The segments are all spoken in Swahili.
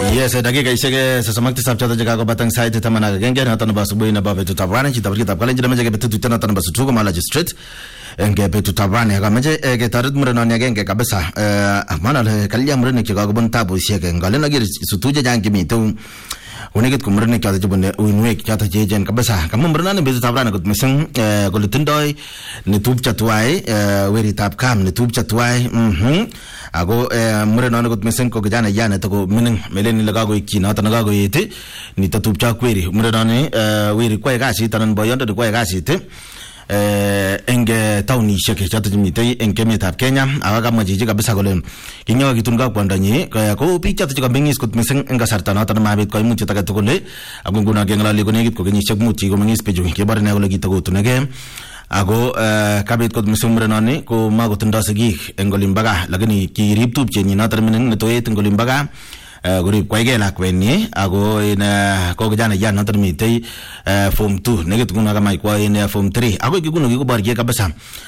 Yes, dakika ishege sasamakti sabchata jaga ko batang site tamana genge na tan basu boy na ba betu tabane chita berita kala jira meje betu tana tan basu tugo mala street enge betu tabane ga meje ge tarid murana nya genge kabisa mana le kalya murane ki ga go bonta bo shege ngale na gir sutuje jangi mi to unigit kumrane kya jibune unwe kya ta jejen kabisa kam murana ne betu tabane ko misang ko litindoi ne tub chatwai weri tab kam ne tub chatwai ago murana ne ko misang ko jana yana to ko minin meleni lagago ikina tan lagago yete ni tatup cha kweri murana ne weri kwa gasi tan boyondo de kwa gasi te enge tauni sheke chata jimite enge metab Kenya awaga majiji kabisa gole kinyo gitunga kwandanye ko picha to bengis kut miseng enga sartana tan mabit ko imuti taga to gole agunguna gengla le gonegit ko gini shek muti ko mengis peju ke barne gole gitago tunege ago kabit ko misum renane ko mago tunda segi engolimbaga lagani ki riptup cheni na terminen ne to et engolimbaga guri kwaige la kwenye ago ina ko jana ya na termite form 2 neget kuna kama kwa ina form 3 ago gikuno giku barge kabisa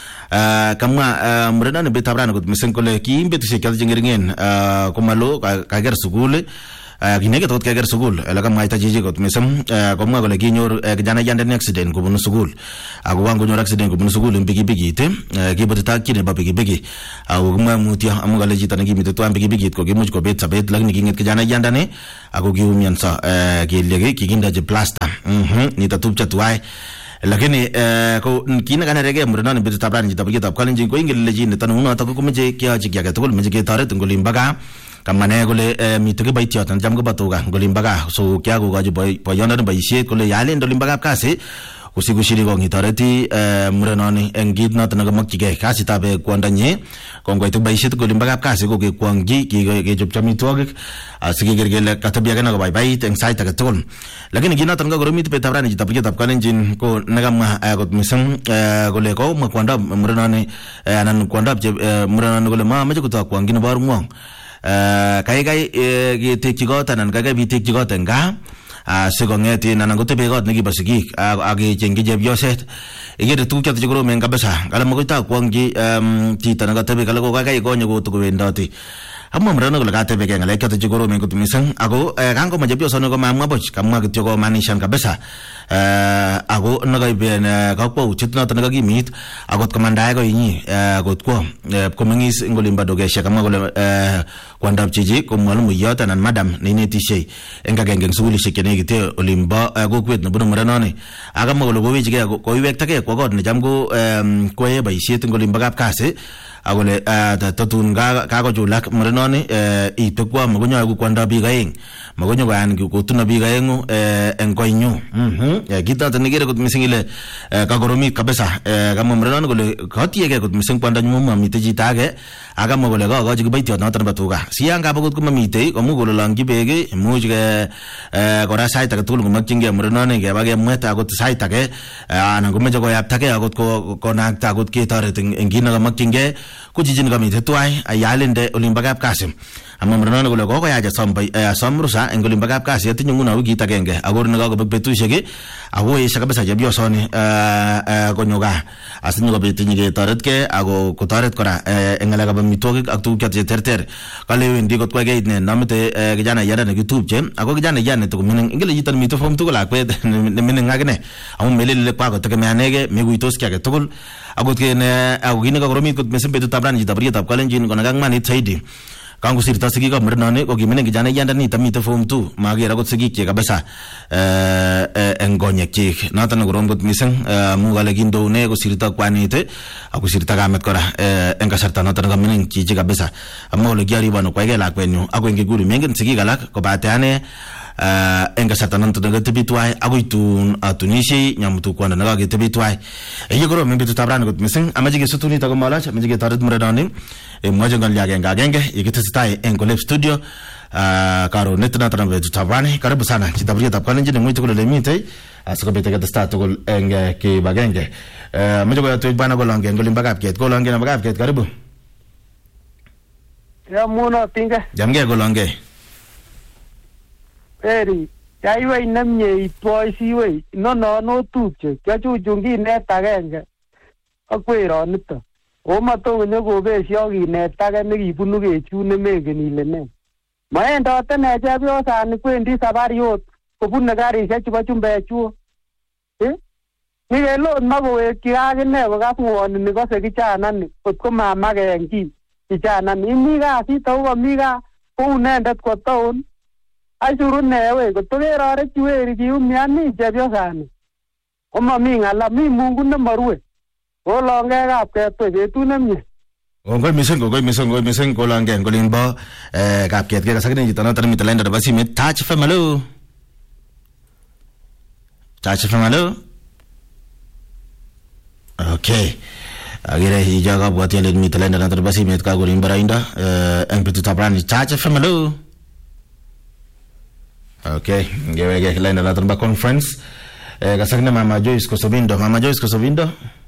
kama murena ne betabra ko misen ko le ki imbe to se kal jingeringen ko malo kager sugule ginege tot kager sugul la kama ita jiji ko misen ko ma ko le kinyor jana yande accident ko bunu sugul ago wango nyor accident ko bunu sugul bigi bigi te ki bota kine ba bigi bigi ago ma mutia amuga le jitana gi mito ambigi bigi ko gi muj ko bet sabet lagni ginget ke jana yandane ago gi umian sa ki lege ki ginda je plasta ni tatup chatwai lakini ko kina kana rege murana ne bitu tabran jita bigi tab kalin jin ko ingel le jin tanu na ta ko meje kya ji kya to ko meje ke tare tungolimbaga kamane gole mitege baitya tan jam go batoga golimbaga so kya go gaji boy boyona ba ishe ko le yale ndolimbaga kase usigushiri go ngitareti murana ne engit na tan ga makige kasi tabe kwandanye kongo itu baishe to golimbaga kase go ke kwangi ki ge job chami tog asige gergele katabia kana go bye bye teng sai ta tol lakini gina tan ga goromit pe tabrani jita pige tab kalen jin ko nagama go misang gole ko makwanda murana ne anan kwanda murana ne gole ma maje ko ta kwangi no bar muang kai gi tekjigotan nan kai bi tekjigotan ga segongeti nan ngote begot ngi basigi agi jengi jebyoset igere tu chat jigro men kabasa kala mo ta kwangi ti tan ga tebe kala ko kai ko nyogo to wendati amma mrano ko lagate be ngale chat jigro men ko tumisang ago kango majebyo sono ko mamma boch kamma gityo ko manishan kabasa ago nagai ben ka ko chitna tan ga gimit agot komanda ko yini agot ko komengis ngolimba doge shakama ko kwandap chiji ko malum yata nan madam nini tishe enga gengeng suguli shikene gite olimba ago kwet no bunu mranone aga mo lo bobe jige ko wekta ke ko god ne jamgo ko ye bai shit ngolimba gap kase agole tatun ga ko julak mranone I to kwa magonyo agu kwanda bi gaeng magonyo gan ko tuna bi gaengu en ko inyu kita tanigere ko misingile ka goromi kabesa ga mo mranone gole khati ge ko mising kwanda nyu ma miteji tage aga mo gole ga ji baityo na tan batuga siang ga bagut ko mamite ko mu gole langi bege mujge ko ra sai ta tul ko makinge mranone ge bage meta ko sai ta ge ana ko mejo ko yap ta ge agot ko na ta agot ke tare ngina ga makinge ko jijin ga mi tetwai ayalende olimbaga kasim amma mranone gole ko ya ja sombai somrusa engolimbaga kasi atinyu nguna wigi ta genge agor na ga betu shege awo isa ka besa jabyo soni ko nyoga asinyo ga betinyi ge taret ke ago ko taret kora engala ga mitogi aktu kya terter kale wendi ko ge ne namte ge jana yara ne youtube je ago ge jana yane to minen ingele jitan mito fom to la kwe minen ngagne amu melele kwa ko te me anege me guitos kya ge togol ago ke ne ago gine ga goromi ko mesen betu tabran ji tabri tab kalen jin ko nagang mani tsaidi kangu sirta sigi ka mrnane ko gimene gijana yanda ni tamita form 2 magi ragot sigi ke kabasa engonye ke natan gorom got misen mugale gindo ne ko sirta kwanite aku sirta gamet kora enga sarta natan gamenen ki jiga besa amma lo gyari bano ko gela kwenyu ako ngi guri mengen sigi galak ko batane enga sarta nan tanga tebitwai ako itun atunishi nyamtu kwana naga ge tebitwai eye goro membe to tabran got misen amaji ge sutuni ta ko mala amaji ge tarat mrnane moja ngal ya genge ikita stai engolep studio karo netna tanambe tutabane karibu sana kitabria tapkana njini mwito kule lemite asiko betega tasta to enge ke bagenge moja ko to bana golonge ngolimbaga apket golonge na baga apket karibu ya muna pinga jamge golonge eri yaiwe namye ipoisi we no tupche kyachujungi netagenge akwero nito o matongo nyogo besyo kinetage nekibunu kechune mengen ile ne Maendote ne chepyosani kwendi safari yot kobune garishek chebo chumbechuo. Nikelot makowekyi akine kokas ngwonini kose kijanani kotko mamaken ki kijanani. Imi kasit ako komi kaa kou inendet kwo town. Aisuru newe kotko keroreki weri kiumiani chepyosani. Komami ng'ala mi Mungu nemarue. Kolongei kapketwe betut nemie. Kongoi mising kolongen kolimbo kapket ke kasakine chito noton mi talenda nebo simet Touch FM. Hello. Touch FM. Hello. Okay. Agere hija kabwati ale mi talenda noton nebo simet ka kolimbo raindo eng betutab rani. Touch FM. Hello. Okay, ngewege talenda noton ba conference kasakine Mama Joyce Kosovindo. Mama Joyce Kosovindo.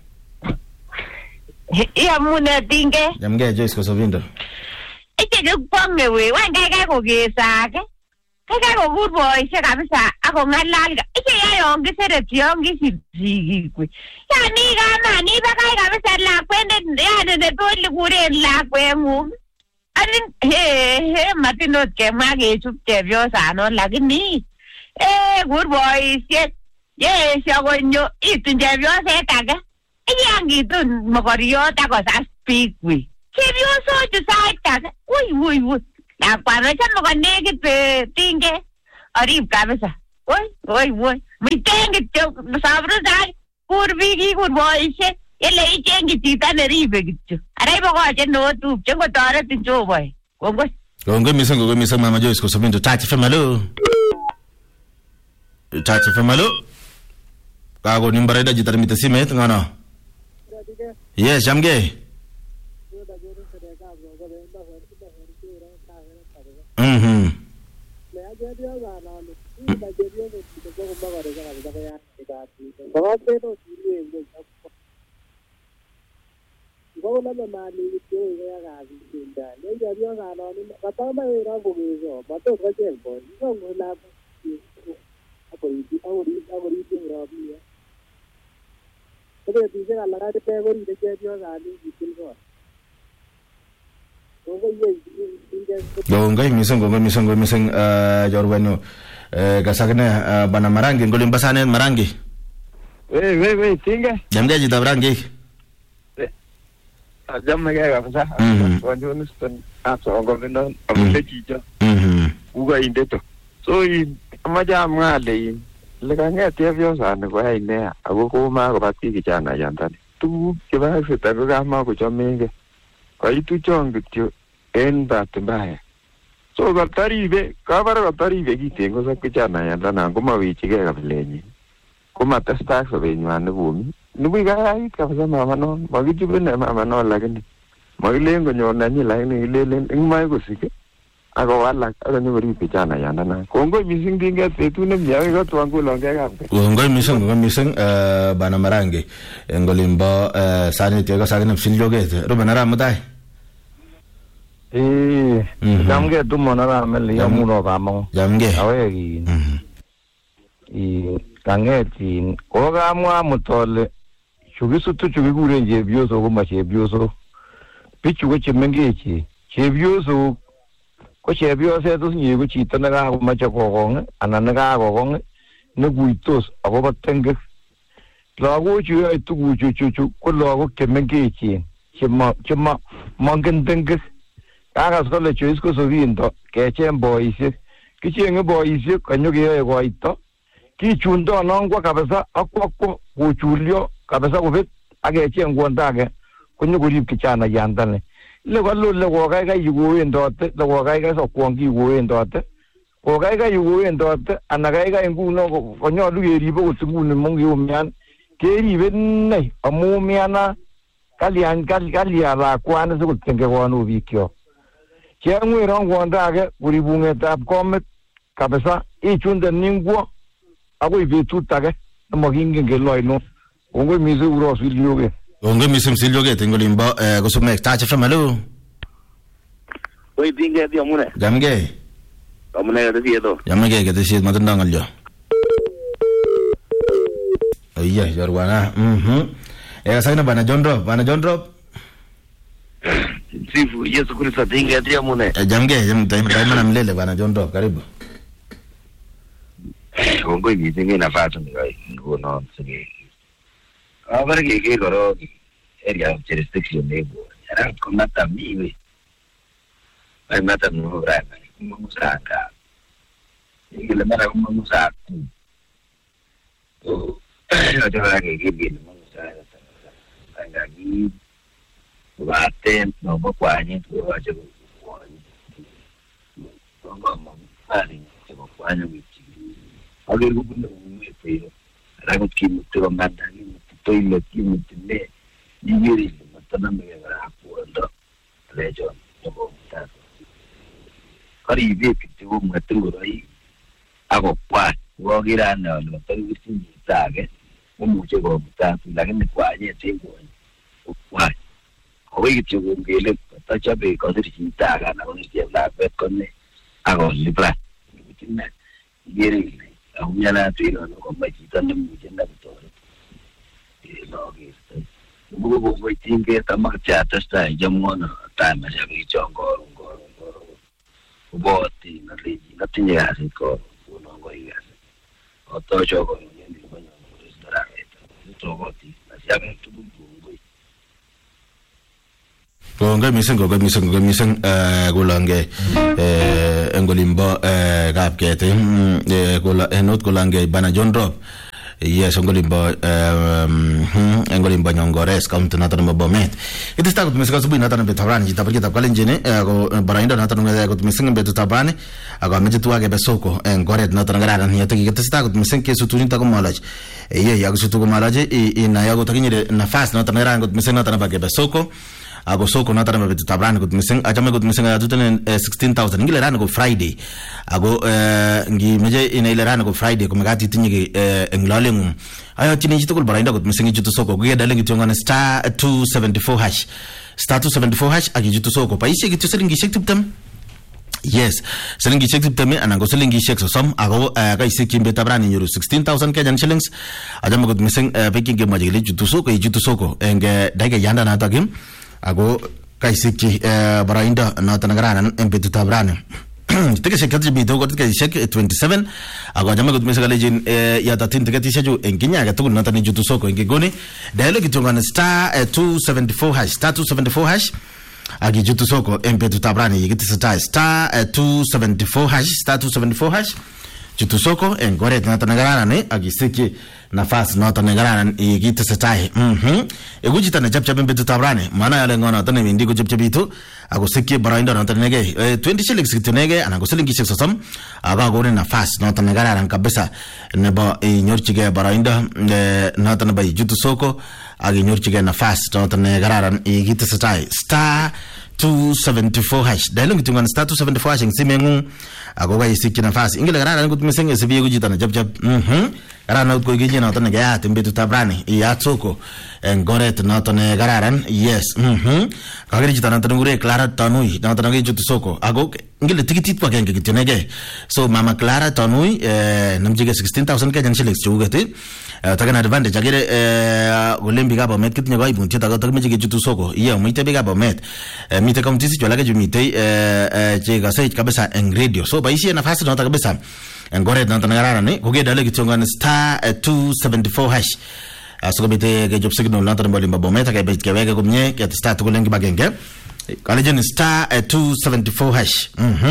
Mune tinge. Jamge Joyce Kosovindo. Iche kwame we, wangai kokesake. Kaka kokur boishe kabisa ako ngalal. Iche yayo ngisereti yongisipsikikwe. Yani kama ni bakai kabisa lakwende yani ne toli kure lakwengu. Anin matinot kemwa kechub chepyosano lakini kur boishe. Yes, yakonyo itun chepyoset age. Iyangitun mokoriot akosas biik wi. Chepyosochu sait age. Uy. Lakwano chamo konekit tinge. Arib kabisa. Uy. Miten kityo sabrutai. Kur biik kur boishe. Yele ichengi chito neribe kityo. Arai bokoche notupche ngotoretin Jehova. Kongoi. Kongoi mising Mama Joyce Kosovindo. Touch FM. Hello. Touch FM. Hello. Kago nimbareda jitarimita simet ngano. Yes, jamge. Gongoi mising jorweno kasakne bana Marangi ngolimba sane Marangi. We tinge. Jamge jita Marangi. Jamge kabisa. Wanjoni stan aso ngovindo amle chicho. Uga indeto. So amaja ngale lekanget chepyosani ko ine ako koma kobati kijana yandani. Tuguk chebo fita ko kama kochomenge. Kaitu chong kityo en bahati mbaya. So kataribe kitengo sa kijana yandana komawichige kabilenyi. Komatestai sobenywan nekomi. Nubi kayait kabisa mama non. Makichubene mama non lakini. Makilen konyor nanyi lakini ilelen ingmai kosike. Ako walak ako nyori kijana yandana. Kongoi mising tinget betut nemie ko tuan kulonge kapke. Kongoi mising bana Marangi ngolimbo sanite ko sakine siljoget. Ruben aramutai. Jamge tumona rameli yamuno kamo. Jamge. Awegi. Kangeti ko kamwa mutole chugisutu chugikure chepyoso ko machepyoso. Bichu ko chemengechi. Chepyoso ko chepyoset usinye ko chito nekakomache kokong anan nekakokong nekuitos akobo tengek. Lagochu yoe tuguchu ko lagok chemengechen chema mongen tengek. Kakas kole Joyce Kosovindo kecheng boisiek. Kichenge boisiek kanyokeyoe koito. Kichundo nongwa kabisa akwa kochulyo kabisa kobet akecheng kwondage konyokorib kijana yandane. Le kalole kokaikai yukowendote, le kokaikai sokwong kikowendote. Kokaikai yukowendote ana kaikai nguno konyolu keribe kot nguni mongiumian. Keribe nei amu miana kalyan lakwane sikotenge kono bikyok. Chengwerong kwondage kuribungetab komit kabisa ichunde ningwo akoi betut age nemakingen kele oino. Kongoi mising uros Siljoge. Kongoi mising Siljoge ngolimbo Kosumek. Touch FM. Hello. Oi tinge dio mune. Jamge. Amune ga dieto. Jamge ga desiet matanda ngalyo. Iya jorwana. Sakina bana John Rob. Tumsifu Yesu Kristo. Tingetia mune. Jamge daima mlele bwana John Dop, karibu. Kongo hivi nafasi ngono sige. Abara ke koro area of jurisdiction nebo. Era komata miwe. Ai mata no rana. Musaka. Ile mara musaka. Oh, ada lagi gini musaka. Angagi Bate no kwanye tuwaje kwanye. Kongo mali kwanye wiki. Ale lubuna umepeo. Rago kimuto mandani toile kimutine. Yiri matana mera hapo ndo. Lejo no mtata. Kari vipi tu mnatunguroi. Ako kwa wogira na no tawisi tage. Umuje go mtata lakini kwanye tengo. Kwa Oye ngele tachabe kodiri chitaga na onisia la bekone ago libra kitina yeri aunyala tuino no komba chitanda mujenda bitore no giste bugo go tinge tamakcha tasta jamona tama jabi chongo boti na liji na tinya siko uno go igas otocho go nyendi go no restaurant to boti na jabe tu Konga mising kulange engolimbo kapkete kula enot kulange bana John Dop. Yes, engolimbo Nyongores kaunti natan Bomet. It is tagut misika subi natan betabrani jita pergi tapkalen jene ko barainda natan ko mising betu tabrani aga meje tuage besoko engoret natan ngara ni yataki it is tagut mising ke sutunin ta ko malaj. Ye ya sutu ko malaj ina ya go takinire nafas natan ngara ko mising natan bage besoko ago soko nata na betu tabrani ko mising ajame ko mising ajuten 16,000 ngile rana ko Friday ago ngi meje ina ile rana ko Friday ko magati tinyige englalengum ayo tini jitu ko barainda ko mising jitu soko ge dalengi tongana star 274 hash star 274 hash agi jitu soko pa isi gitu selingi sektiptam. Yes, selingi sektiptam anango selingi sekso som ago ga isi kimbe tabrani nyuru 16,000 Kenyan shillings ajame ko mising peking ge majile jitu soko enge daige yanda na tagim ago kaisiki barainda na tanagaranan empetu tabrani tike sekati bi dogo tike sek 27 ago jama gut mesga lejin ya tatin tike tisaju enginya ga tukun natani jutu soko engegoni dialogue tungana star 274 hash star 274 hash agi jutu soko empetu tabrani yigiti star 274 hash star 274 hash jutu soko engore natanagarana agi seki nafasi na tanegaranan igite setai egujita na chapchape betu tabrani mana yale ngona tane indigo chapchape itu ago seki barainda na tanege 20 shillings kitunege anago selingi sesosam aga gore nafasi na tanegaranan kabisa nebo nyorchige barainda na tanaba jutu soko agi nyorchige nafasi na tanegaranan igite setai star 274 hash dalungi tungan star 274 hash ngsimengu agoga isiki nafasi ingile garana ngutumisenge sibi gujita na chapchap garana utko gije na tane ga tembetu tabrani ya tsoko ngoret na tane gararan yes kagiri jita na tane gure Clara Tanui na tane jutu soko ago ingile tikitit kwa genge kitunege so mama Clara Tanui namjige 16,000 Kenyan shillings chugete tagana advantage agire golembi gaba met kitnya ga ibunti taga tagmejige jutu soko iya muite biga ba met mite kamtisi chola ga jumite chega sai kabisa en radio so baisi nafasi na kabisa ngore na tangarana ni kugeda le kitongana star 274 hash so bite ge job signal na tan bolimba bometa ga bit kewege kumnye ke start kulengi bagenge kalejen star 274 hash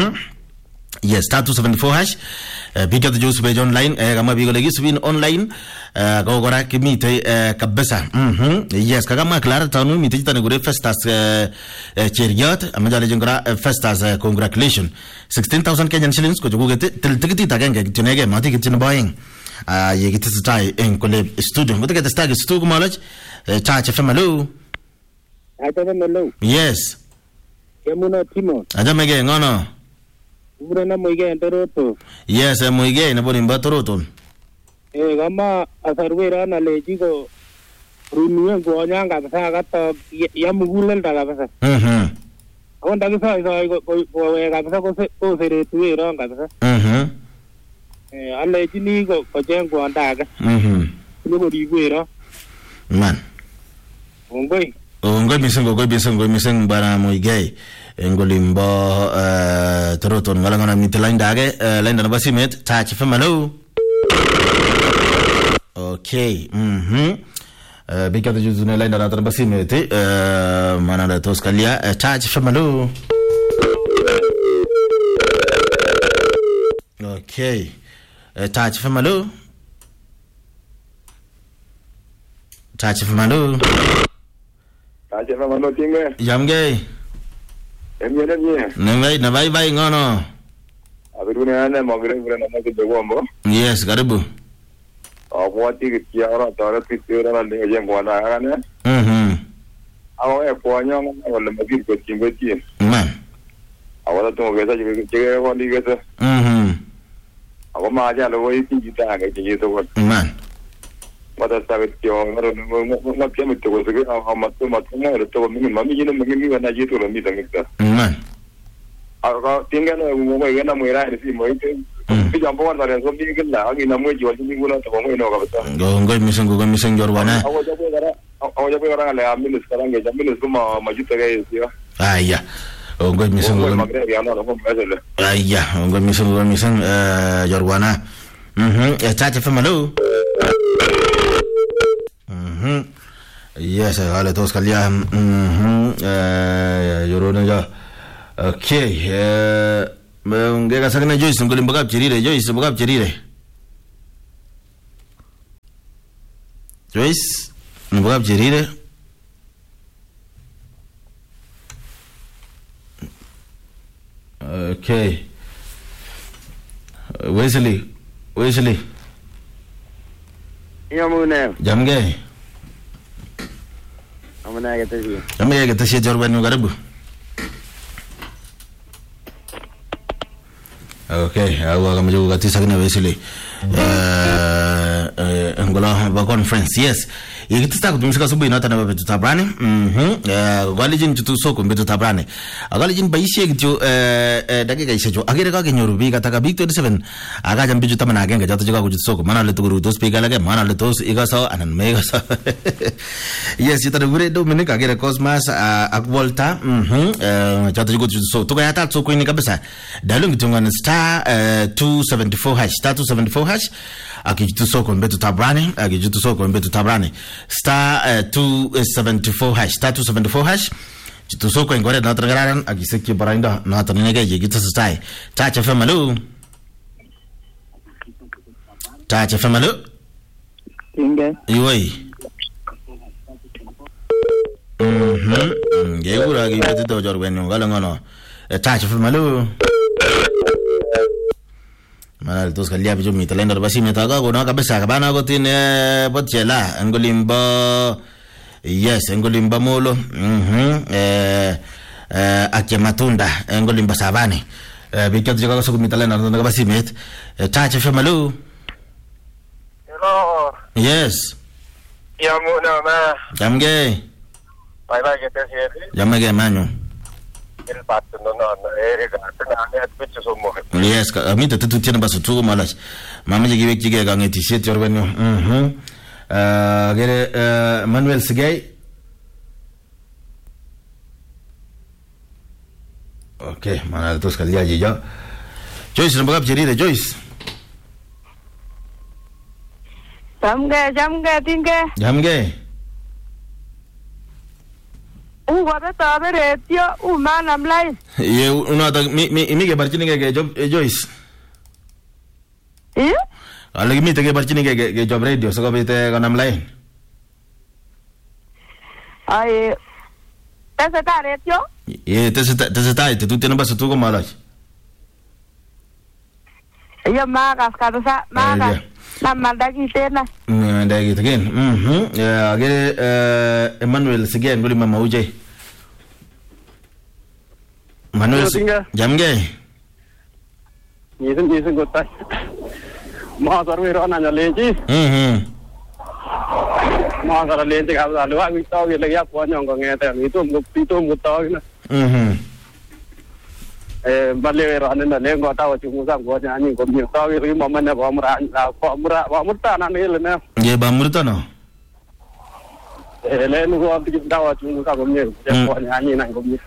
yes star 274 hash bigger the juice page online kama bigo legi swin online go gora kimite kabisa yes kama Clara Tanu mite tane gure festas cheriot amajale jengora festas congratulations 16,000 Kenyan shillings ko jugete tikiti tagenge kitunege mati kitino buying yegiti stai en kole studio ngote kete stag studio malaj chacha famalo hello yes yamuna timo ajamege ngono Urena moige ndoroto. Yes, moige na boni mbatoroto. Kama asarwera na lejigo runuwe ngonyanga basa gato yamugulen daga basa. Onda kisa go wega basa ko sere tuwera ngabasa. Alle jini go jengo andaga. Ni go digwera. Man. Ongoi. Ngoi mising bara Muigai. Ngolimbo Toroton Galangana Mitline Dage, Lenda Basimet, Touch FM, hello. Okay, because you know Lenda Basimet, Manada Toscalia, Touch FM, hello. Okay, Touch FM, hello. Touch FM, hello. Touch FM, hello, Tinga. Yamgay. Na bye ngono. Abiruna mogre na magombo. Yes, karibu. Awati kiara tara pitira na lenga ngwana kana. Awa eponya wala magir ko timbeti. Man. Awala to gesa jige wali gesa. Awa ma ja lo yi tinjita ga jige to ko. Man. Mata sabit yo ngaro na kemi to ko se awa matu ngaro to mi mami jina mi na jitu lo mi tangita. Man. Awa tinga no mo ngena mo ira ni si mo ite. Bijambo wa na so mi gilla agi na mo ji wa mi gula to mo ino ga bata. Ngoi miseng jorwana. Awa jabe gara le aminis karange jaminis kuma majuta ga yesiya. Aya. Ngoi miseng jorwana. Touch FM, hello. Yes, ale tos kalia. Yorona ja. Okay. Ngega sakana Joyce ngolimba kapchirire. Joyce mbakapchirire. Joyce mbakapchirire. Okay. Wesley. Yamune. Jamge. Amana ga tashi. Jamge ga tashi jorban garabu. Okay, awa kama jogo katisa kina Wesley. Angola ba conference. Yes. Ikitista kutumishika subuhi na tana betu tabrani. Galijin tutu soko betu tabrani. Galijin baishi gitu dakika ishejo. Agere ka kenyoru bi kataka big 27. Aga jambi juta mana agenge jata juga kujitu soko. Mana letu guru tos pika lage. Mana letu igaso anan mega so. Yes, yata gure Dominic agere Cosmas akvolta. Jata juga kujitu soko. Tuka yata soko ini kabisa. Dalung kitungan star 274 hash. Star 274 hash. Akijitu soko mbetu tabrani. Akijitu soko mbetu tabrani. Star 274 hash. Star 274 hash. Jitu soko ingore na tragaran agiseki barainda na tanenge jigita stai. Touch FM, hello. Touch FM, hello. Tinga. Iwai. Gegura gi beti to jor wenyo galangono. Touch FM, hello. Mana tos kalia bijo mi talenda basi metaga gona kabisa kabana ko tin potchela ngolimba. Yes, ngolimba molo. Ake matunda ngolimba savani. Bikat joka so mi talenda ndo basi met. Touch FM, hello. Hello. Yes. Yamuna ma. Jamge. Bye ga tashi. Jamge manyo. Il patto no erega tana ne atpecho so mo. Yes, amita tutu tena basu tu malas. Mama jigi wek jigi ga ngeti set yorbenyo. Gere Manuel Sigay. Okay, mana tos kalia jijo. Joyce nambagap jerire Joyce. Jamge Jamge. Wada tabe retio umana mlai. Ye uno ta mi ke barchini ke Joyce. Alagi mi te ke barchini ke job radio so ko bete kanam line. Ai tesa ta retio? Ye tesa te tu tena basu tu ko malas. Ya magas kadosa magas. Namandagi tena. Ndagi again. Agere Emmanuel Sigay ngoli mama uje. Manuel Jamge. Yesen gotai. Ma sarwe rona nyaleji. Ma sara lente ka dalu wa wito ge lagi apa nyong ngete itu muto na. Bale rona na lengo ta wa chumu sang go nya ni ko mi to ge mo man ba mura ba murta na ne le na. Ye ba murta no. Len ko abijib dawa chung ka komye. Ko ni ani nang komye.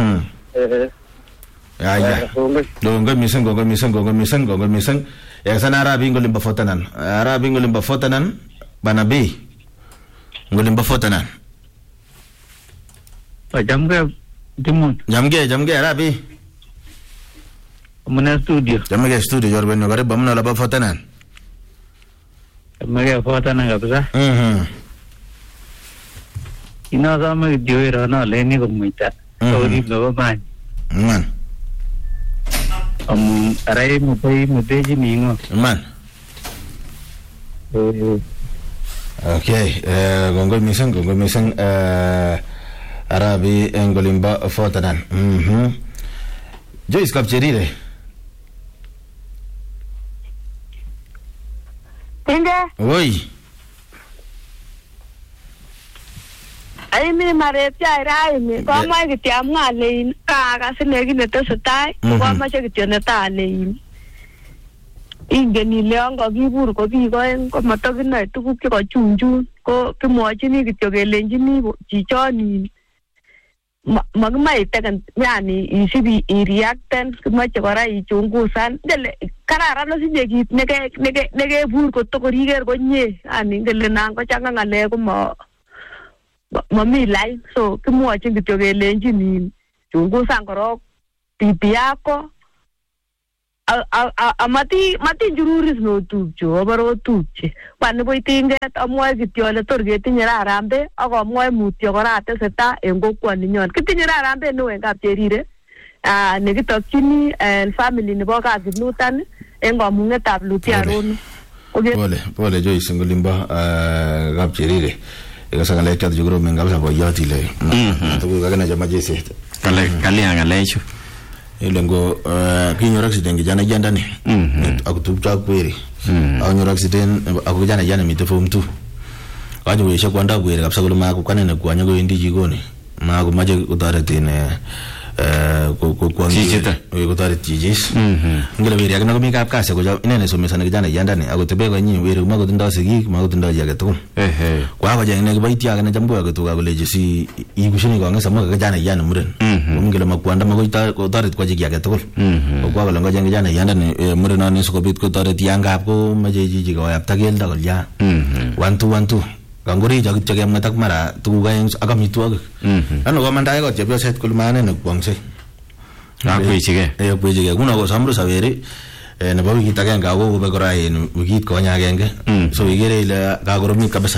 Ya. Dongo miseng. Ya sana Arabi ngolimba fotanan. Banabi. Ngolimba fotanan. Jamge Dimon. Jamge Arabi. Muna studio. Jamge studio jorben no garib bamna laba fotanan. Jamge fotanan kabisa. Ina sama joira na leni kumita. Sorry baba man. Man. Arai muteji ningo. Man. Okay, gongol miseng Arabi ngolimba fotanan. Joyce kapcherire. Tinga. Oi. Ai mi maretia rai mi ko ma kitiam ngalein ka sine gine tesetai ko ma che kitione ta lein. Ingeni leon ko kibur ko bikoen ko matokinoe tuguk che kochunchun ko kimwochini kityo kelenjini chichoni makimaiteken yani isibi ireacten kimache kora ichungusan ngele kararan osinye kit nekebur kotokoriker komie yani ngele nan kochanga ng'alek ko mami lain so kimwochin kityo kelenjin chungusan korok bibi yako amati jururis no tupcho abaro tupche kwani boy tinget amwoe kityo ale tor ketinye rarambe akomwoe mutyo kora ateseta en kokwani nyon kitinye rarambe neo en Kapcherire nekitokchini family nebo Kakinutan en kamung'etab Lutiaron. Pole Joyce ngolimba Kapcherire ikasa ng'alek choto chekoromen kabisa boyot ile tuguk kakina chama jeset kalia ng'alechu ile ngo kinyor accident kijana jandani akutupcha kweri akonyor accident ako kijana jana mite form 2 waje wesha kwanda kweri kabisa kule mako kanene kwanya kwendi jikoni mako maje utaretin kotaret jijis ngile weri akina komi kapkase ko inene somesana kijana jandani akotebe konyi weri makotindo sigik makotindo ji agetugul kwa ko jeng ne kibaiti akina jambu agetuga kole jisi ikushini ko ngesa maka kijana jana muren ngile makwanda makotaret kwa jiki agetugul kwa ko longa jeng kijana jandani muren ani sikobit kotaret yangap ko maje jiji ko yapta gelda kolya 1 Kanguri jagit jagem ngatak mara tuga yang akamitwagik ano ko mandae ko chepyoset kulmane ne kwangse akwichige akwichige kuna ko samru saveri nebo wikit agenge ako kobe kora en wikit konya agenge so igere ile kakoromit kabisa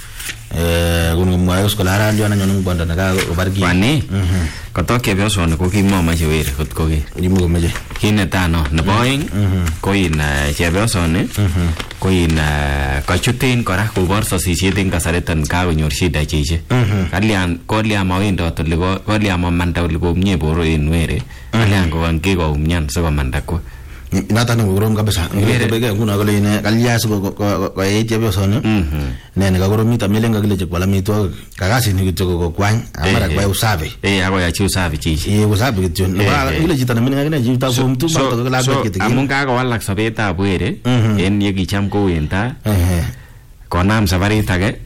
kun mwae ko lara ndio ananyo ngbondo na kakobar ki wani kotok chepyosoni ko kimomoche weri kot koker komeche kit netano nebo oeng ko in chepyosoni ko in kachuten kora kobor sosisiet en kasariton kakonyor shida chichi kolian mawendot ole kolian mamanda ole komie boro en weri kolian kokon kikoumian sikomanda kwa nata no gorom kabisa ngebege kuna kole ine kalyas ko chepyosoni nene kakoromit amelenga kile chekwala mitwa kakasi ni kityo ko kwany amara kwa usafi ako ya chi usafi chichi usafi kityo kile chito namini ngine chito form 2 mato ko labet kityo amun kakowalak sobetab weri en yekicham kowenta konam sabarit age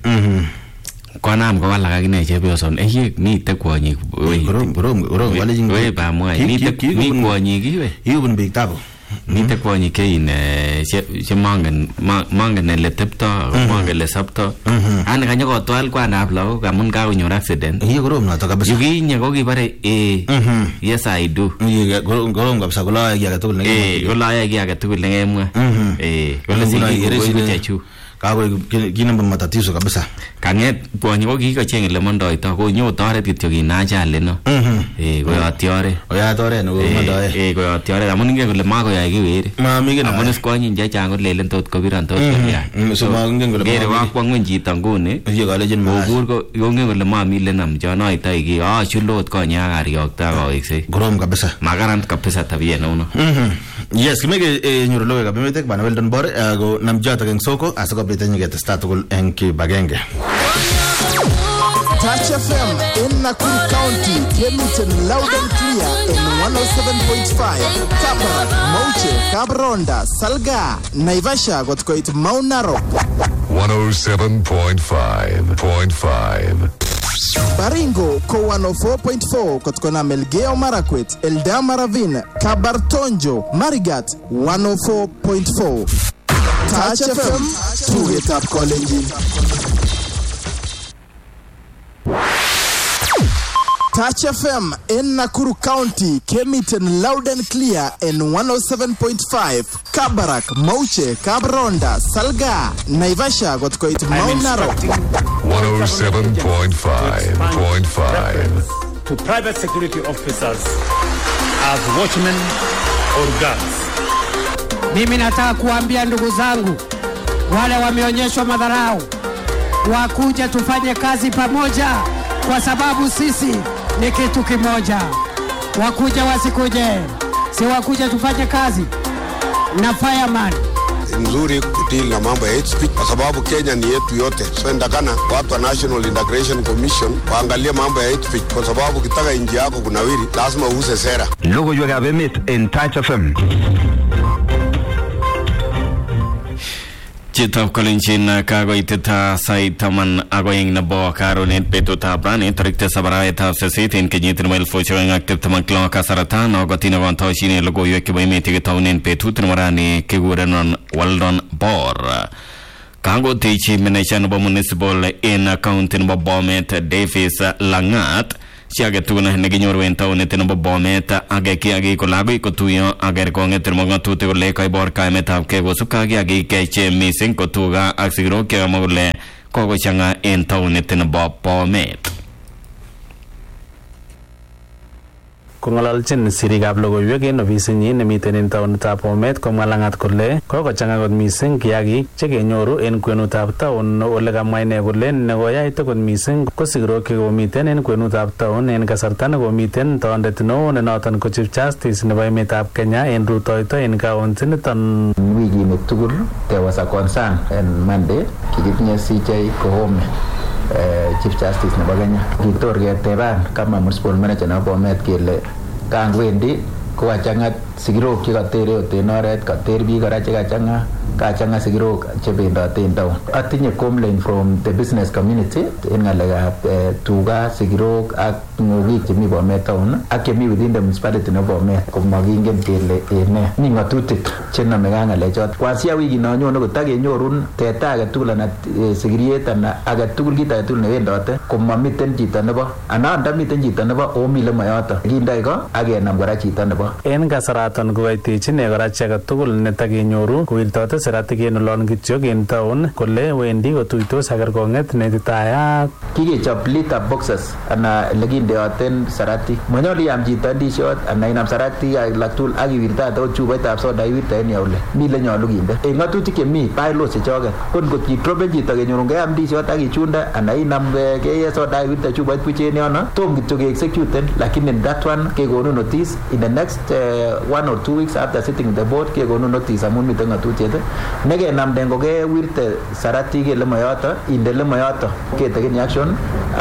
konam kowalak akine chepyoson mite kwonyik gorom wale jingo pamwai mite kwonyik iwe yubun big tabo mite kwonyik che mangen ele tepto mangen ele sapto ani kanyokotwal kwanab lagok amun kakonyor accident gorom noto kabisa yukinye ko kibare yes I do gorom kabisa koloe ki agetugul koloe ki agetugul nekemwa kole sikikoiku chechu kako kinamba matatizo kabisa kanget kwonyi ko kikocheng ele mondoito ko nyo toret kityo kinachali no koyotiore no mondoe koyotiore amun ingen kole makoyoe kiweri amun is kwonyin chechang kolelen tot kobiron tot kolyan so maingen kole kere wakwa ngweny chito nguni kobur kongen kole mamile namchonoitoi ki achulot konyi akaryokta akaweksei gorom kabisa makaran kabisa tabia neuno yes kimeke nyuru lowe kabimetek bana Weldon Bor ako namjata keng soko asako betenya getesta tugul en kibagenge Touch FM in Nakuru County, Kemitten loud and clear in 107.5. Kabarak, Mauche, Kabronda, Salga, Naivasha, Gotkoit, Mount Narok. 107.5. Baringo, Ko 104.4, Kotkona Melgeo Marakwet, Eldama Ravine, Kabartonjo, Marigat, 104.4. Touch FM, to it up calling. Touch FM in Nakuru County, Kemitten loud and clear in 107.5. Kabarak, Mauche, Kabronda, Salga, Naivasha, Gotkoit, Mount Narok. 107.5. To private security officers as watchmen or guards. Mimi nataka kuambia ndugu zangu wale wameonyeshwa madharau wakuja tufanye kazi pamoja, kwa sababu sisi ni kitu kimoja. Wakuja wasikuje, si wakuja tufanye kazi na fireman. Nzuri kudili na mambo ya hate speech kwa sababu Kenya ni yetu yote. So ndakana watu wa National Integration Commission waangalie mambo ya hate speech kwa sababu kitaka nchi yako kunawiri lazima uuse sera. Logo yo gabemit in Touch FM. Chitap Kolinchin Kagoitita Saitaman Agoing Nabo Caronet Petuta Brani, Tricta Sabarata Sesit in Kenyan Well for showing active Tamakla Casaratan or Gotina Vantoshini Logo Yaki Town in Petutanwarani, Kiguran Waldon Bor. Kago Tichi Menation Municipal in Accounting Bomet Davis Langat. Siaga tuna neginyor wenta unetin bomet ageki agi kolago kotuyo ager kongeter mga tute le kai bor kai metap ke gosukagi agi keche missing kotuga aksigro ke amole kogo changa enta unetin bomet Kongalalchin sirikab logoiwek en ofisinyin nemiten en taonitab Bomet komwalangat kole kokochanga kot missing kiagik chekenyoru en kwenutab taon ole kamwa ine kole nekoyai kot missing ko sigirok chekomiten en kwenutab taon en kasarta nekomiten tondet neo ne noton ko Chief Justice nebo emetab Kenya en rutoito en county niton. Wikini tugul there was a concern on Monday kikitinye CJ Koome Chief Justice nebo Kenya kitor keteban kama municipal manager nebo Bomet kele kangwendi kowachanga sigirok chekatere oten oret kater biik kora kachanga sigirok chebendote en town. Atinye complaint from the business community en ngalekab tuga sigirok ak ng'okik chemi Bomet town ak chemi within the municipality nebo Bomet komakingen kele ene mi ng'atutik chenomekei ng'alechot. Kwanzia wiki nonyone kotakenyorun teta age tugul anan sigiriet anan age tugul kit age tugul newendote komamiten chito nebo anan ndamiten chito nebo omi lemoyoto kindoi ko akenam kora chito nebo. En kasaraton kokaitechi ne kora chi age tugul netakenyoru kowirtote seratik en olon kityok en town kole wendi kotuitos ak kerkong'et neititayat. Kikechop litter boxes ana lekindeoten saratik. Manyolu iam chito ndishot ana inam saratik alak tugul ak iwirtate ot chupoitab soda iwirte en yaule. Mi lenyolu kinde. En ng'atutik chemi bylaws chechoket. Ko ngot kitroben chito kenyorun keam ndishot ak ichunde ana inam keye soda iwirte chupoit buch en yono, tom kityo ke-executen, lakini that one kekonu notice in the next 1 or 2 weeks after sitting the board kekonu notice amun miten ng'atutiet nekenamden kokewirte saratik lemoyoto inde lemoyoto ketekeni action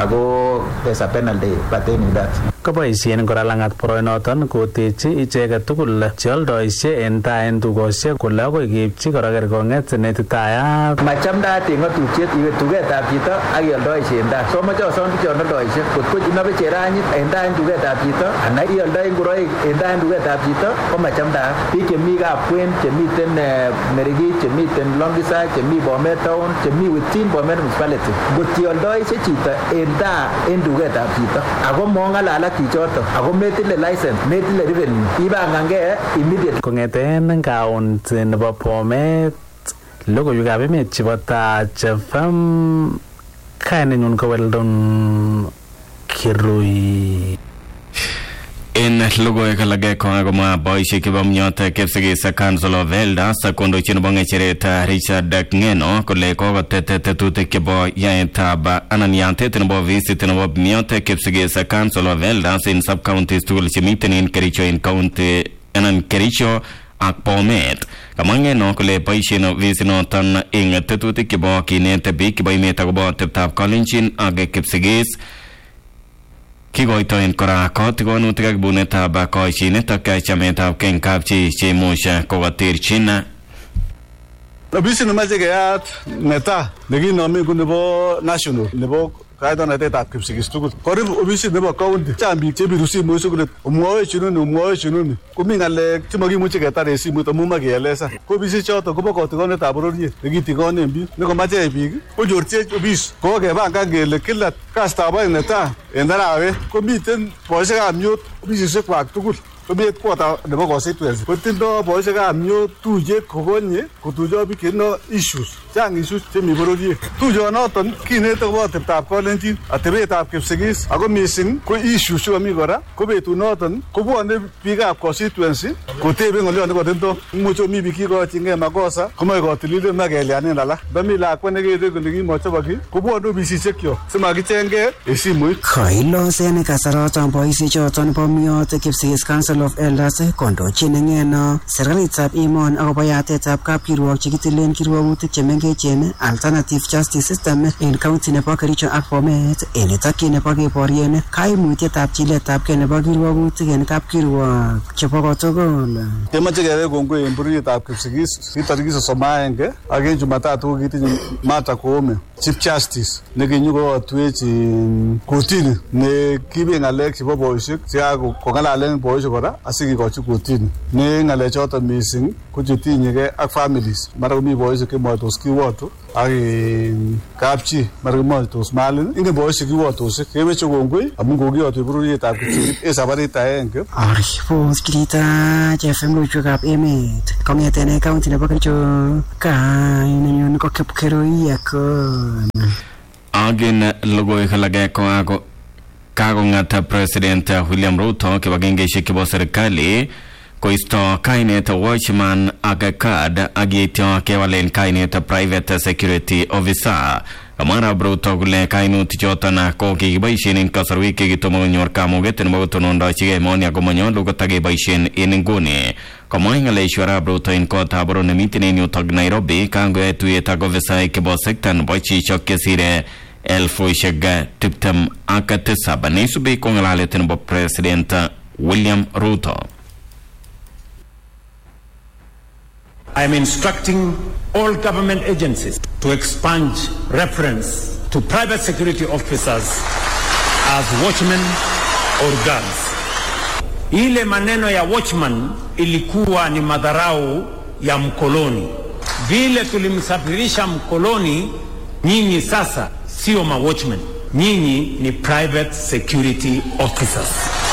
ako there's a penalty pertaining that. Koboisien kora langat boroinoton kotechi icheket tugul cheoldoishe en tai en tugoshek kole akoi keipchi kora kerkong'et neititayat. Machamdaat en ng'atutiet iwe tugetab chito ak ioldoishe en tai. So moche oson bichon oldoishe kotko inobe cheranyit en tai en tugetab chito ana ioldoi ngoroik en tai en tugetab chito ko machamdaat. Biik chemi Kapkwen, chemiten Merigit, chemiten Longisa, chemi Bomet town, chemi within Bomet municipality. Ngot ioldoishe chito en tai en tugetab chito ako mong'alal chichoto ako metile license metile revenue ibangangee immediate. Kong'eten county nebo Bomet logoiwekab emet chebo Touch FM kainenyun ko Weldon Kirui. En logoiwek alage koma boisiek chebo mnyot kipsigis Council of Elders kondochin bong'echeret Richard Ng'eno kole kokotet tetutik chebo yaetab anan yantet nebo visit nebo mnyot kipsigis Council of Elders in sub counties tugul chemiten en Kericho en county anan Kericho ak Bomet. Kamangeno kole boisien visinoton ing tetutik chebo kinete biik chebo emet akobo ateptab kalenjin ak kipsigis. Kikoitoen kora kotigonutik ak bunetab koishinet ak chametab kei kapchi cheimuch kokoterchin. Ofisit nemache keyat neta nekinomi ko nebo national nebo kaitonatetab kipsigis tugul. Korib ofisit nebo county. Chang biik chebiru simoit sikulet umwoe chinuni. Komi ngalek chemakimuche ketar en simoit amu makeeleza. Ko ofisit choto kobo kotigonetab bororiet nekitigonen biik. Nekomache biik konyorchech ofis. Kokepangan kele kila kastab oeng netai en arawet komiten boisiekab myot ofisisiekwak tugul. Komiet kwota nebo constituency. Kotindo boisiekab myot tuyet kokonye kotucho biik cheno issues. Chang issues chemi bororiet. Tuyonoton kinete kobo ateptab kalenjin, atebetab kipsigis ako missing ko issues chekomi kora ko betunoton kobwone biikab constituency kotebe ng'olyon nekotindo. Imuche komi biik kikochingei makosa komoe kotililet makelianen alak. Ndami lakwet nekere kole kimochobo kii kobwone ofisisiekyok simakichengei en simoit. Koilosen kasaraton boisiechoton bo myot Kipsigis Council of Elders kondochin ngeno serikalitab emoni akobo yatetab kapkirwok chekitilen kirwogutik chemengechen alternative justice system en county nebo Kericho ak Bomet en takyin nebo keborien kaimutietab chiletabgei nebo kirwogutik en kapkirwok chebo kotugul. Kemoche kebe kongoi en bororietab Kipsigis ki tarikit 31 ak en Jumatatu kokitinye Martha Koome Chief Justice nekinyokotwech kotini ne kibe ngalek chebo boisiek chekakong'alalen boisiek kora asikikochi kotini ne ngalechoton missing ko chetinyegei ak families. Mara komi boisiek chemoitos kiwoto ak kapchi mara komoitos malin ingen boisiek kiwotosiek kemeche kongoi amun kokiyotwe bororietab Kipsigis en sabarit aenge. Aripot kirita FM logoiwekab emet kong'eten county nebo Kericho kainenyon ko Kipkerui akon. Agin logoiwek alage ko kakong'ata President William Ruto kibagengeishek chebo serikali koisto kainet watchman ak card ak yeityo kewalen kainet private security officer. Kamara Ruto kole kainutik choton ko kikiboisien en kasarwek chekitomo konyor kamuget nebo kotonondochigei emoni ako manyolu kotakeboisien en inguni. Kamwa ng'alek Ruto en kotab boror nemiten en yutok Nairobi kangoe tuyet ak ofisaek chebo sekta nebo chichok chesire 27,000 neisubi ko ng'alalet nebo President William Ruto. I am instructing all government agencies to expunge reference to private security officers as watchmen or guards. Ile maneno ya watchman ilikuwa ni madharau ya mkoloni. Vile tulimsafirisha mkoloni, nyinyi sasa sio ma watchmen. Nyinyi ni private security officers.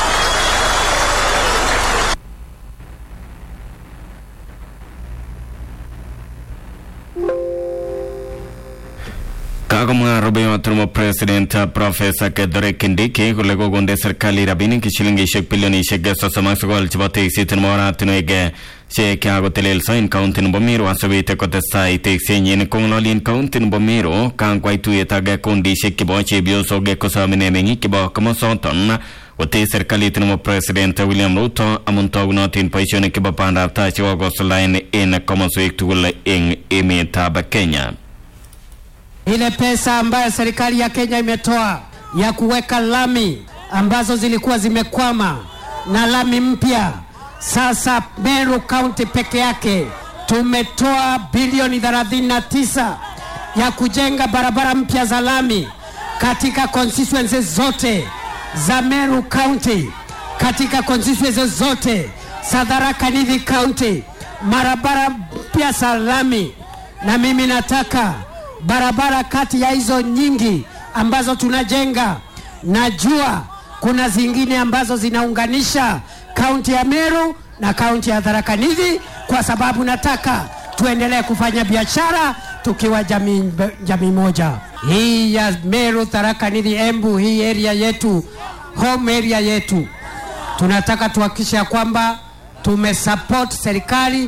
Kakamwa rubeiwot nebo President Professor Kithure Kindiki kole kokonde serikali rabinik shilingishek bilionishek 39 chebo tekset nebo oratinwek chekikotelelso en county nebo Meru asikobit kotestai teksenyin. Kong'ololien county nebo Meru kankwai tuyet ak kundishek chebo chepyosok kosomen meng'ik chebo komosoton kote serikalit nebo President William Ruto amun togunotin boisionik chebo bandab tai chekokosuldaen en komoswek tugul en emetab Kenya. Ile pesa ambayo serikali ya Kenya imetoa ya kuweka lami ambazo zilikuwa zimekwama na lami mpya, sasa Meru County peke yake tumetoa bilioni 39 ya kujenga barabara mpya za lami katika constituencies zote za Meru County, katika constituencies zote za Tharaka Nithi County, barabara mpya za lami. Na mimi nataka barabara kati ya hizo nyingi ambazo tunajenga, najua kuna zingine ambazo zinaunganisha kaunti ya Meru na kaunti ya Tharaka Nithi, kwa sababu nataka tuendelee kufanya biashara tukiwa jamii moja. Hii ya Meru, Tharaka Nithi, Embu, hii area yetu, home area yetu, tunataka tuhakikisha kwamba tumesupport serikali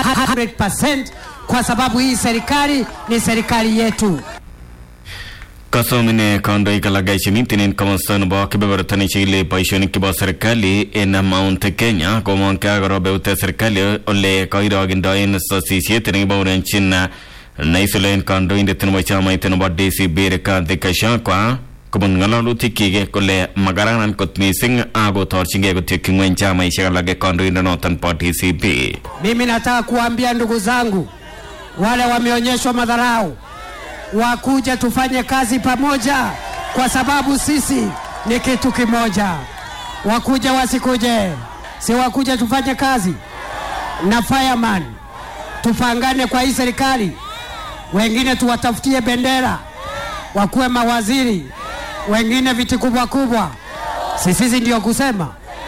100% kwa sababu hii serikali ni serikali yetu. Kasomine kandoik alak chemiten en komosta nebo kebeberta nechigili boisionik chebo serikali en Mount Kenya komong kagorobeute serikali ole koirogindoen sasisiet nekibaorenchin naisulen kandoindet nebo chamait nebo DCP Rigathi Gachagua kobun ng'ololutik kole makararan kot missing akotorchingei kotyekyi ng'weny chamaisiek alak kandoindonoton bo DCP. Mimi nataka kuambia ndugu zangu wale wameonyeshwa madharau wakuje tufanye kazi pamoja, kwa sababu sisi ni kitu kimoja. Wakuje wasikuje, si wakuje tufanye kazi na fireman, tupangane kwa hii serikali. Wengine tuwatafutie bendera wakuwe mawaziri, wengine viti kubwa kubwa. Sisi ndio kusema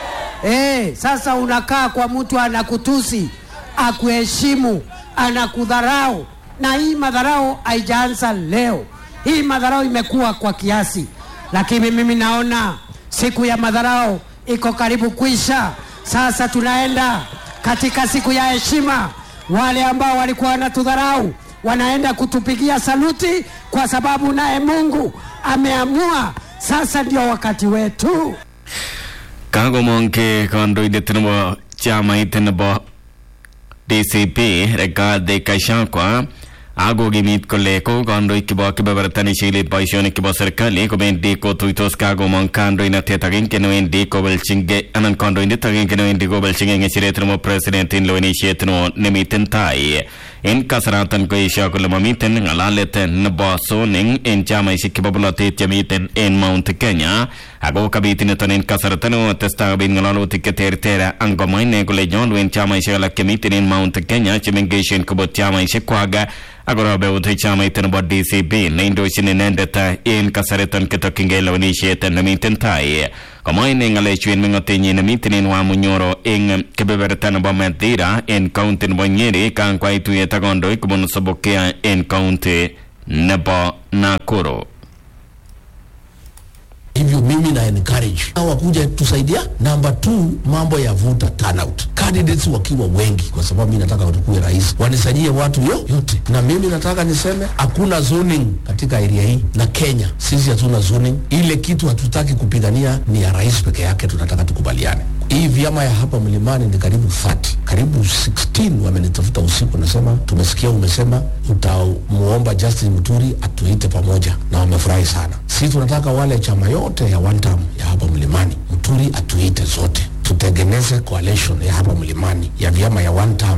sasa unakaa kwa mtu anakutusi, akuheshimu, anakudharau. Na hii madharau haijaanza leo. Hii madharau imekuwa kwa kiasi. Lakini mimi naona siku ya madharau iko karibu kuisha. Sasa tunaenda katika siku ya heshima. Wale ambao walikuwa wanatudharau wanaenda kutupigia saluti, kwa sababu naye Mungu ameamua sasa ndio wakati wetu. Kagomonke kandoindet nebo chamait nebo DCP Rigathi Gachagua agokimit kole ko kandoik chebo kebeberta nechigili boisionik chebo serikali kobendi kotuitos kagomong kandoinatet agenge newendi kobelchingei anan kandoindet agenge newendi kobelchingei ng'echeret nebo president en lewenisiet nemiten tai. En kasaratan koesio kole mamiten ng'alalet nebo zoning en chamaisiek chebo bolotet chemiten en Mount Kenya, ako kabit niton en kasarta nekotestai kobit ng'alalutik cheterter angomwa ine kole nyolu en chamaisiek alak chemiten en Mount Kenya chemengechen kobut chamaisiek kwak akorobeute chamait nebo DCP neindochin inendet en kasariton ketokyingei lewenisiet nemiten tai. Komwa ine ng'alechu en meng'otenyin nemiten en Wamunyoro en kebeberta nebo Mathira en kaunti nebo Nyeri kankwai tuyet ak kandoik kobun Sobokea en kaunti nebo Nakuru. Hivyo mimi na encourage wakuja tusaidia. Number 2, mambo ya voter turnout, candidates wakiwa wengi, kwa sababu mimi nataka watakuwe rais wanisajie watu yote. Na mimi nataka niseme hakuna zoning katika area hii, na Kenya sisi hatuna zoning. Ile kitu hatutaki kupigania ni ya rais peke yake, tunataka tukubaliane. Hii vyama ya hapa mlimani ni karibu 30, karibu 16 wamenitafuta usiku, nasema tumesikia umesema utamuomba Justin Muturi atuite pamoja, na wamefurahi sana. Sisi tunataka wale chama yote ya one term ya hapa mlimani Muturi atuite zote, tutengeneze coalition ya hapa mlimani ya vyama ya one term.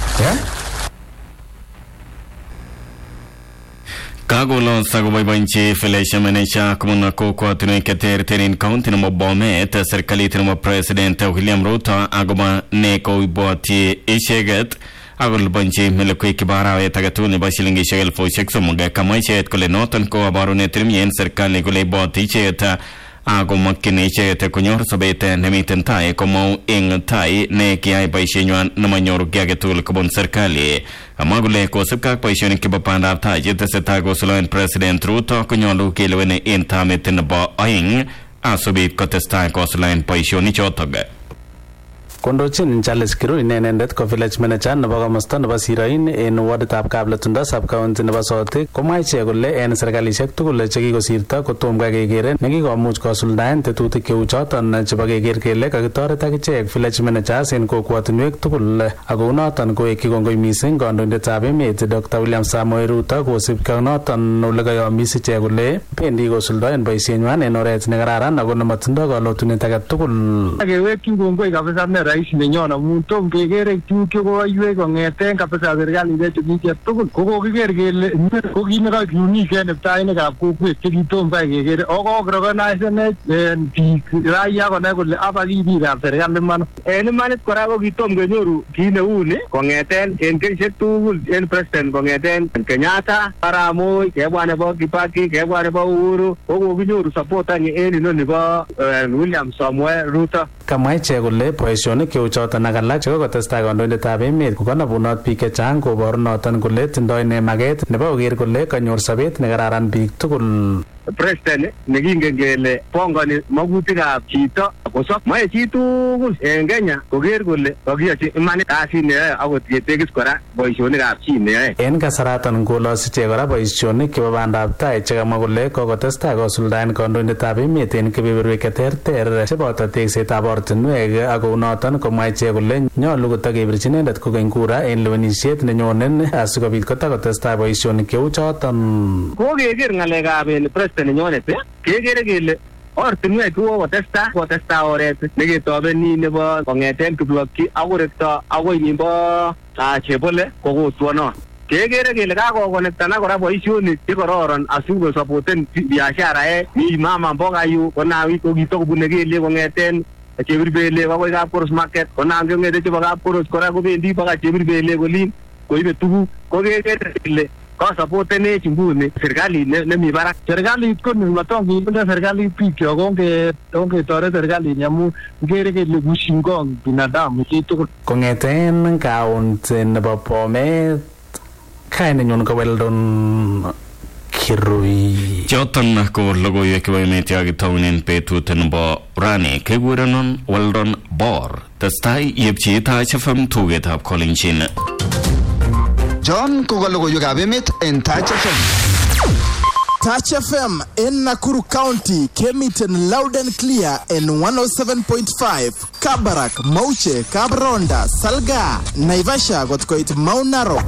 Kagolo sagoboiboinchi Felicia Menecha kumuna kokwatinwek cheterter en kaunti nebo Bomet serikalit nebo president William Ruto agoba ne koiboti icheket agoliponchi melekwek chebo arawet agetugul nebo shilingishek 3,000. Kamwa icheket kole noton ko kaborunet nemie en serikali kole iboti icheket akomakyin icheket konyor sobet nemiten tai komou eng tai ne kiyai boisienywan nemanyoru kiy agetugul kobun serikali. Kamwa kole kosubkei ak boisionik chebo bandab tai chetesetai kosuldaen president Ruto konyolu keleweni en tamit nebo oeng asikobit kotestai kosuldaen boisionichotok. Kondochin Charles Kiru inendet ko village manager nebo komosta nebo Siroin en warditab Kaplatundo sub-county nebo Sotik, komwa ichek kole en serikalisiek tugul chekikosirto kotom kai kekere nekikomuch kosuldaen tetutik cheu choton chebo keker kele kakitoret ak ichek village managers en kokwatinwek tugul. Ako noton kowekyi kongoi missing kandoindetab emet Dr. William Samoei Ruto kosibkei ak noton ole kayomis ichek kole bendi kosuldaen boisienywan en oret nekararan ako nematindoi kalotunet age tugul. Akewekyi kongoi kabisa rais nenyon amun tom kekere tuguk chekoiwek kong'eten kabisa serikalit chekiket tugul kokokiker kele ko kit nekoik unique en kiptainikab kokwet chekitom kai kekere okorecognized biik raia konai kole aba ki biikab serikali iman. En imanit kora ko kitom kenyoru kit neu ni kong'eten en kenyisiek tugul en president kong'eten Kenyatta, Arap Moi, kebwa nebo Kibaki, kebwa nebo Uhuru, kokokinyoru support en inoni bo William Samoei Ruto. Kamwa ichek kole boisionik cheu choton ak alak chekokotestai kandoindetab emet kokanabunot biik chechang koboru noton kole tindoi ine maket nebo koker kole kanyor sobet nekararan biik tugul. President nekingen kele pongoni magutikab chito kosop mae chi tugul en Kenya koker kole kakiyochi imanit kasit neyoe akot ketekis kora boisionikab chi neyoe. En kasaratan kolos ichek kora boisionik chebo bandab tai chekamwa kole kokotestai kosuldaen kandoindetab emet en kebeberwek cheterter cheboto teksetab ortinwek ak kounoton komwa ichek kole nyolu kotakebirchi inendet kokeny kura en lewenisiet nenyonen asikobit kotakotestai boisionik cheu choton. Kokeker ng'alekab president nenyonet kekere kele ortinwek kotestai oret neketobeni nebo kong'eten Kiplokyi akorekto akoi nimbo Chebole kokotwonon. Kekere kele kakokonektana kora boisionik chekororon asikosapoten biashara mi mama mboga yu konawi kokitokobune kelyek kong'eten Chebirbelek akoi Kapkoros market konam kong'ete chebo Kapkoros kora kobendi baka Chebirbelek olin koibe tuguk. Kokekere kele kasapotenech nguni serikalit nemi barak. Serikalit ko matongibunda serikalit bikyok ongetoret serikalit amu ngere kele kushingong binadamu chitugul. Kong'eten kaunti nebo Bomet kainenyun ko Weldon Kirui. Choton ko logoiwek chebo emet yakitaunen betut nebo rani kekurenon Weldon Bor. Testai yepchi Taach FM tugetab Kolenjin. John ko logoiwekab emet en Taach FM. Taach FM in Nakuru County kemiten loud and clear in 107.5 Kabarak, Mauche, Kabronda, Salga, Naivasha gotkoit Mount Narok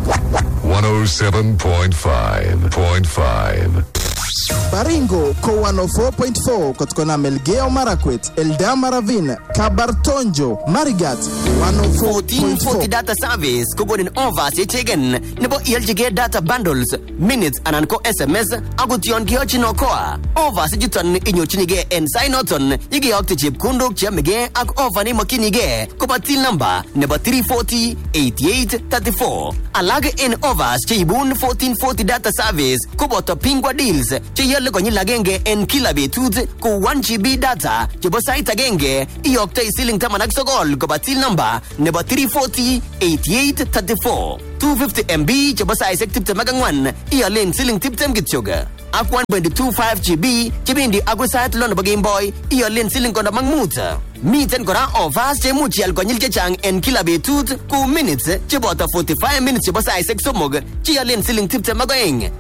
107.5.5 Baringo ko 104.4 kotkona Melgeo Marakwet, Eldama Ravine, Kabartonjo, Marigat 104.4 data service kogonin offers yechegen nebo ELGG data bundles, minutes anan ko SMS akot yon kiyochin okoa. Offers juton inyorchinige en Sainoton yigeyokte chepkondok cheyamege ak offer neimokyinige koba till number nebo 340-8834. Alage en offers cheibun 1440 data service koboto Pingwa deals cheyole konyil agenge en kila betut ko 1 GB data chebo sait agenge iyokte siling 19 koba till number nebo 340-8834. 250 MB chebo saisek 24 iyolen siling 20 kityog. Ak 1.25 GB chebendi agoi sait lo nebo Game Boy iyolen siling 55. Miten kora offers chemuch ial konyil chechang en kila betut ku minutes cheboto 45 minutes chebo saisek 3 chiyolen siling 22.